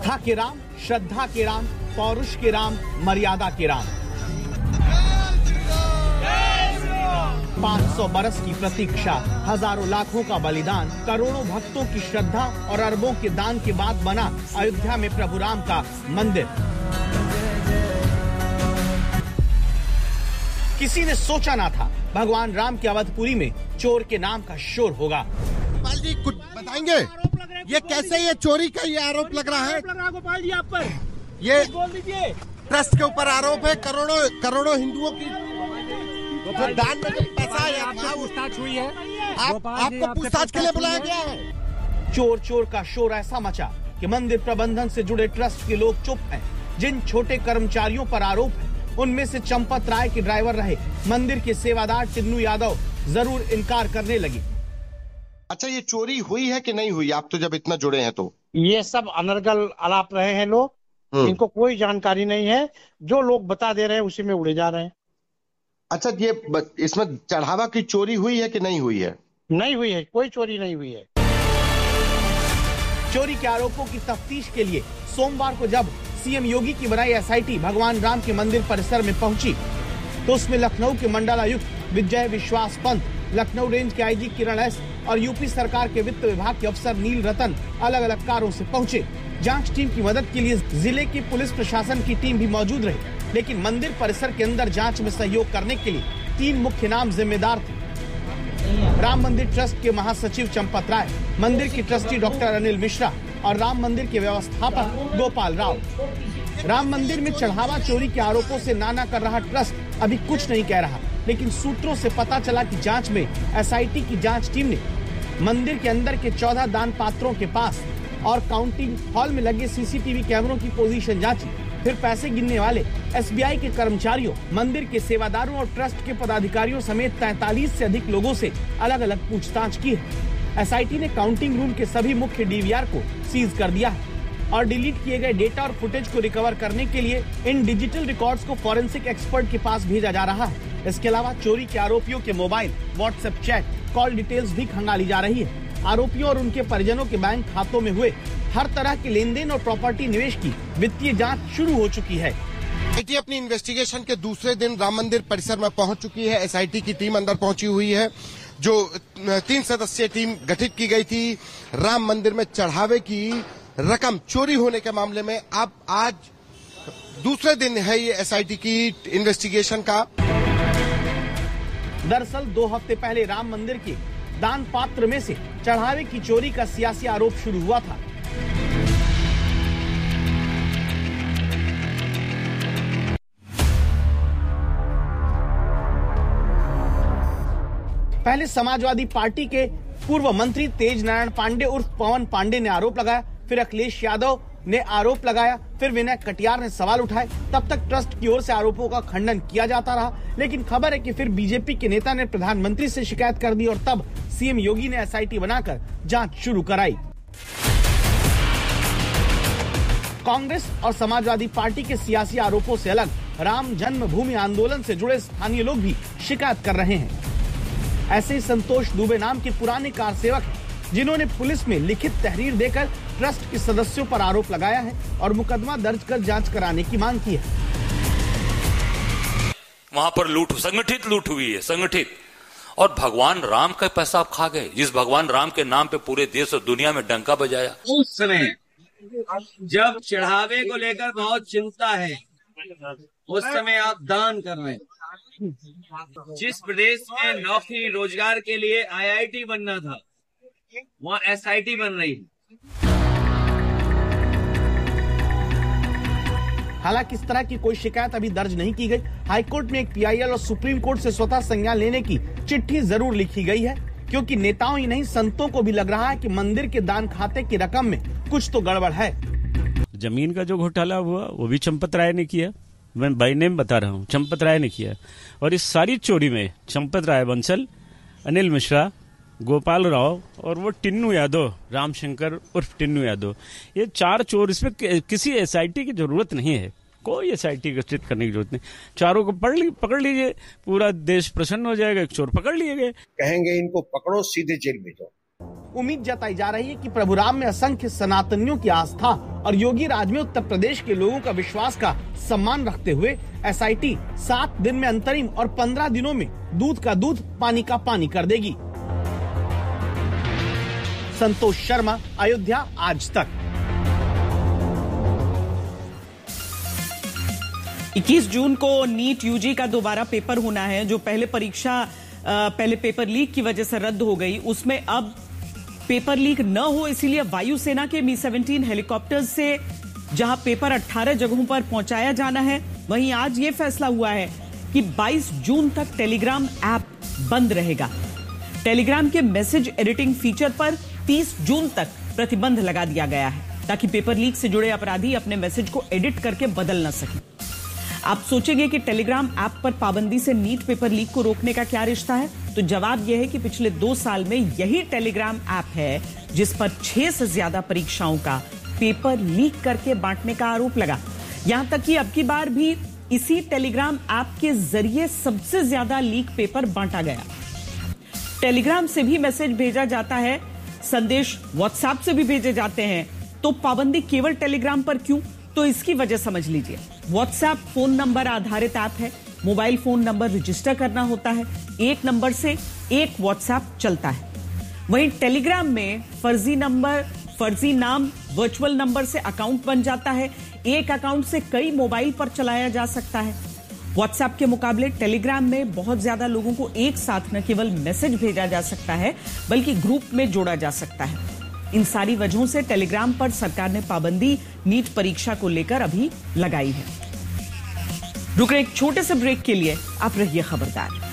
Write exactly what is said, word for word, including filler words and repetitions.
आस्था के राम, श्रद्धा के राम, पौरुष के राम, मर्यादा के राम। पाँच सौ बरस की प्रतीक्षा, हजारों लाखों का बलिदान, करोड़ों भक्तों की श्रद्धा और अरबों के दान के बाद बना अयोध्या में प्रभु राम का मंदिर। किसी ने सोचा ना था भगवान राम के अवधपुरी में चोर के नाम का शोर होगा। गोपाल जी कुछ बताएंगे, ये कैसे ये चोरी का ये आरोप लग रहा है? गोपाल जी आप पर ये बोल दीजिए। ट्रस्ट के ऊपर आरोप है, करोड़ों करोड़ों हिंदुओं की तो दान में जो पैसा है आपका पूछताछ हुई है, आप, आपको पूछताछ के लिए बुलाया गया है। चोर चोर का शोर ऐसा मचा कि मंदिर प्रबंधन से जुड़े ट्रस्ट के लोग चुप हैं। जिन छोटे कर्मचारियों पर आरोप है उनमें से चंपत राय के ड्राइवर रहे मंदिर के सेवादार टिन्नू यादव जरूर इनकार करने लगे। अच्छा, ये चोरी हुई है कि नहीं हुई? आप तो जब इतना जुड़े हैं तो ये सब अनर्गल आलाप रहे हैं लोग, इनको कोई जानकारी नहीं है। जो लोग बता दे रहे हैं उसी में उड़े जा रहे हैं। अच्छा, ये इसमें चढ़ावा की चोरी हुई है कि नहीं हुई है? नहीं हुई है, कोई चोरी नहीं हुई है। चोरी के आरोपों की तफ्तीश के लिए सोमवार को जब सीएम योगी की बनाई एसआईटी भगवान राम के मंदिर परिसर में पहुंची तो उसमें लखनऊ के मंडलायुक्त विजय विश्वास पंत, लखनऊ रेंज के आईजी किरण एस और यूपी सरकार के वित्त विभाग के अफसर नील रतन अलग अलग कारों से पहुंचे। जांच टीम की मदद के लिए जिले की पुलिस प्रशासन की टीम भी मौजूद रही, लेकिन मंदिर परिसर के अंदर जांच में सहयोग करने के लिए तीन मुख्य नाम जिम्मेदार थे। राम मंदिर ट्रस्ट के महासचिव चंपत राय, मंदिर के ट्रस्टी डॉक्टर अनिल मिश्रा और राम मंदिर के व्यवस्थापक गोपाल राव। राम मंदिर में चढ़ावा चोरी के आरोपों से नाना कर रहा ट्रस्ट अभी कुछ नहीं कह रहा, लेकिन सूत्रों से पता चला कि जांच में एसआईटी की जांच टीम ने मंदिर के अंदर के चौदह दान पात्रों के पास और काउंटिंग हॉल में लगे सीसीटीवी कैमरों की पोजीशन जांची। फिर पैसे गिनने वाले एसबीआई के कर्मचारियों, मंदिर के सेवादारों और ट्रस्ट के पदाधिकारियों समेत तैंतालीस से अधिक लोगों से अलग अलग पूछताछ की है। एसआईटी ने काउंटिंग रूम के सभी मुख्य डीवीआर को सीज कर दिया है और डिलीट किए गए डेटा और फुटेज को रिकवर करने के लिए इन डिजिटल रिकॉर्ड्स को फॉरेंसिक एक्सपर्ट के पास भेजा जा रहा है। इसके अलावा चोरी के आरोपियों के mobile, WhatsApp chat, call details भी खंगाली जा रही है। आरोपियों और उनके परिजनों के बैंक खातों में हुए हर तरह के लेन देन और प्रॉपर्टी निवेश की वित्तीय जांच शुरू हो चुकी है। एसआईटी अपनी इन्वेस्टिगेशन के दूसरे दिन राम मंदिर परिसर में पहुंच चुकी है। एसआईटी की टीम अंदर पहुंची हुई है। जो तीन सदस्यीय टीम गठित की गई थी राम मंदिर में चढ़ावे की रकम चोरी होने के मामले में, अब आज दूसरे दिन है ये एसआईटी की इन्वेस्टिगेशन का। दरअसल दो हफ्ते पहले राम मंदिर के दान पात्र में से चढ़ावे की चोरी का सियासी आरोप शुरू हुआ था। पहले समाजवादी पार्टी के पूर्व मंत्री तेज नारायण पांडे उर्फ पवन पांडे ने आरोप लगाया, फिर अखिलेश यादव ने आरोप लगाया, फिर विनय कटियार ने सवाल उठाए। तब तक ट्रस्ट की ओर से आरोपों का खंडन किया जाता रहा, लेकिन खबर है कि फिर बीजेपी के नेता ने प्रधानमंत्री से शिकायत कर दी और तब सीएम योगी ने एसआईटी बनाकर जांच शुरू कराई। कांग्रेस और समाजवादी पार्टी के सियासी आरोपों से अलग राम जन्मभूमि आंदोलन से जुड़े स्थानीय लोग भी शिकायत कर रहे हैं। ऐसे ही संतोष दुबे नाम के पुराने कार सेवक हैं, जिन्होंने पुलिस में लिखित तहरीर देकर ट्रस्ट के सदस्यों पर आरोप लगाया है और मुकदमा दर्ज कर जांच कराने की मांग की है। वहां पर लूट, संगठित लूट हुई है, संगठित। और भगवान राम का पैसा आप खा गए, जिस भगवान राम के नाम पे पूरे देश और दुनिया में डंका बजाया। उस समय जब चढ़ावे को लेकर बहुत चिंता है, उस समय आप दान कर रहे हैं। जिस प्रदेश में नौकरी रोजगार के लिए आईआईटी बनना था, वहाँ एसआईटी बन रही है। हालांकि इस तरह की कोई शिकायत अभी दर्ज नहीं की गई। हाईकोर्ट में एक पीआईएल और सुप्रीम कोर्ट से स्वतः संज्ञान लेने की चिट्ठी जरूर लिखी गई है, क्योंकि नेताओं ही नहीं संतों को भी लग रहा है कि मंदिर के दान खाते की रकम में कुछ तो गड़बड़ है। जमीन का जो घोटाला हुआ वो भी चंपत राय ने किया, मैं बाई नेम बता रहा हूँ, चंपत राय ने किया। और इस सारी चोरी में चंपत राय बंसल, अनिल मिश्रा, गोपाल राव और वो टिन्नू यादव, रामशंकर उर्फ टिन्नू यादव, ये चार चोर। इसमें किसी एसआईटी की जरूरत नहीं है, कोई एसआईटी गठित करने की जरूरत नहीं। चारों को पढ़ ली पकड़ लीजिए, पूरा देश प्रसन्न हो जाएगा। एक चोर पकड़ लिए गए, कहेंगे इनको पकड़ो, सीधे जेल भेजो। उम्मीद जताई जा रही है कि प्रभु राम में असंख्य सनातनियों की आस्था और योगी राज में उत्तर प्रदेश के लोगों का विश्वास का सम्मान रखते हुए एसआईटी सात दिन में अंतरिम और पंद्रह दिनों में दूध का दूध पानी का पानी कर देगी। संतोष शर्मा, अयोध्या, आज तक। इक्कीस जून को नीट यूजी का दोबारा पेपर होना है। जो पहले परीक्षा पहले पेपर लीक की वजह से रद्द हो गई, उसमें अब पेपर लीक न हो इसीलिए वायुसेना के मी सेवनटीन हेलीकॉप्टर्स से जहां पेपर अठारह जगहों पर पहुंचाया जाना है, वहीं आज यह फैसला हुआ है कि बाईस जून तक टेलीग्राम ऐप बंद रहेगा। टेलीग्राम के मैसेज एडिटिंग फीचर पर तीस जून तक प्रतिबंध लगा दिया गया है ताकि पेपर लीक से जुड़े अपराधी अपने मैसेज को एडिट करके बदल न सकें। आप सोचेंगे कि टेलीग्राम ऐप पर पाबंदी से नीट पेपर लीक को रोकने का क्या रिश्ता है, तो जवाब यह है कि पिछले दो साल में यही टेलीग्राम ऐप है जिस पर छह से ज्यादा परीक्षाओं का पेपर लीक करके बांटने का आरोप लगा। यहां तक कि अब की बार भी इसी टेलीग्राम ऐप के जरिए सबसे ज्यादा लीक पेपर बांटा गया। टेलीग्राम से भी मैसेज भेजा जाता है, संदेश व्हाट्सएप से भी भेजे जाते हैं, तो पाबंदी केवल टेलीग्राम पर क्यों? तो इसकी वजह समझ लीजिए। व्हाट्सएप फोन नंबर आधारित ऐप है, मोबाइल फोन नंबर रजिस्टर करना होता है, एक नंबर से एक व्हाट्सएप चलता है। वहीं टेलीग्राम में फर्जी नंबर, फर्जी नाम, वर्चुअल नंबर से अकाउंट बन जाता है, एक अकाउंट से कई मोबाइल पर चलाया जा सकता है। व्हाट्सएप के मुकाबले टेलीग्राम में बहुत ज्यादा लोगों को एक साथ न केवल मैसेज भेजा जा सकता है बल्कि ग्रुप में जोड़ा जा सकता है। इन सारी वजहों से टेलीग्राम पर सरकार ने पाबंदी नीट परीक्षा को लेकर अभी लगाई है। रुक रहे एक छोटे से ब्रेक के लिए, आप रहिए खबरदार।